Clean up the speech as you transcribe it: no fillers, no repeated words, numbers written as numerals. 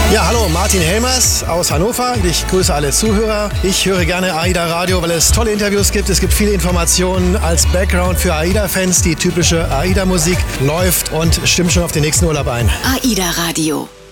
Ja, hallo, Martin Helmers aus Hannover. Ich grüße alle Zuhörer. Ich höre gerne AIDA Radio, weil es tolle Interviews gibt. Es gibt viele Informationen als Background für AIDA-Fans. Die typische AIDA-Musik läuft und stimmt schon auf den nächsten Urlaub ein. AIDA Radio.